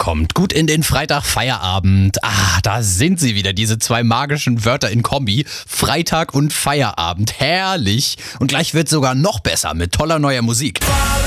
kommt gut in den Freitag-Feierabend. Da sind sie wieder, diese zwei magischen Wörter in Kombi. Freitag und Feierabend, herrlich. Und gleich wird sogar noch besser mit toller neuer Musik.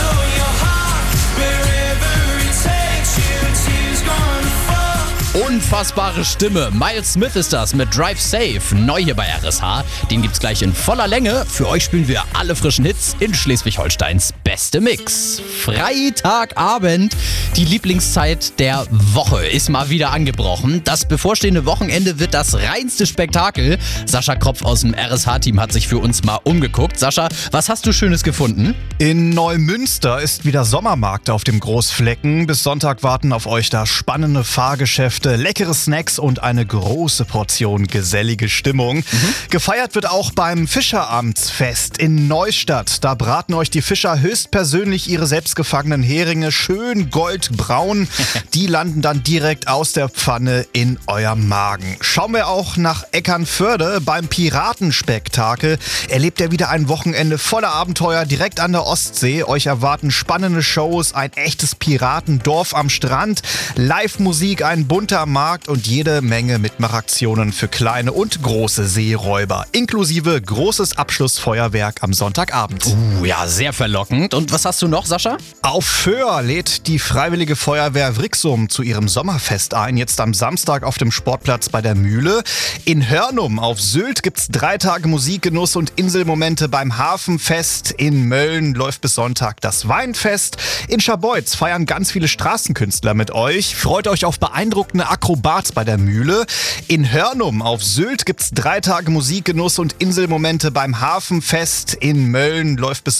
Unfassbare Stimme. Miles Smith ist das mit Drive Safe. Neu hier bei RSH. Den gibt's gleich in voller Länge. Für euch spielen wir alle frischen Hits in Schleswig-Holsteins beste Mix. Freitagabend. Die Lieblingszeit der Woche ist mal wieder angebrochen. Das bevorstehende Wochenende wird das reinste Spektakel. Sascha Kropf aus dem RSH-Team hat sich für uns mal umgeguckt. Sascha, was hast du Schönes gefunden? In Neumünster ist wieder Sommermarkt auf dem Großflecken. Bis Sonntag warten auf euch da spannende Fahrgeschäfte, leckere Snacks und eine große Portion gesellige Stimmung. Gefeiert wird auch beim Fischerabendsfest in Neustadt. Da braten euch die Fischer höchstpersönlich ihre selbstgefangenen Heringe schön goldbraun. Die landen dann direkt aus der Pfanne in eurem Magen. Schauen wir auch nach Eckernförde. Beim Piratenspektakel erlebt ihr wieder ein Wochenende voller Abenteuer direkt an der Ostsee. Euch erwarten spannende Shows, ein echtes Piratendorf am Strand, Live-Musik, ein bunter Markt und jede Menge Mitmachaktionen für kleine und große Seeräuber, inklusive großes Abschlussfeuerwerk am Sonntagabend. Ja, sehr verlockend. Und was hast du noch, Sascha? Auf Föhr lädt die Freiwillige Feuerwehr Vrixum zu ihrem Sommerfest ein, jetzt am Samstag auf dem Sportplatz bei der Mühle. In Hörnum auf Sylt gibt's 3 Tage Musikgenuss und Inselmomente beim Hafenfest. In Mölln läuft bis Sonntag das Weinfest. In Scharbeutz feiern ganz viele Straßenkünstler mit euch. Freut euch auf beeindruckende Akrobats bei der Mühle. In Hörnum auf Sylt gibt's 3 Tage Musikgenuss und Inselmomente beim Hafenfest. In Mölln läuft bis